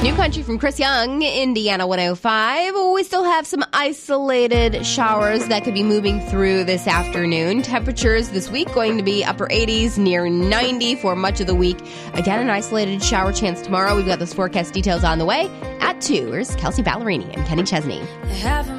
New Country from Chris Young, Indiana 105. We still have some isolated showers that could be moving through this afternoon. Temperatures this week going to be upper 80s, near 90 for much of the week. Again, an isolated shower chance tomorrow. We've got those forecast details on the way at 2. Here's Kelsey Ballerini and Kenny Chesney.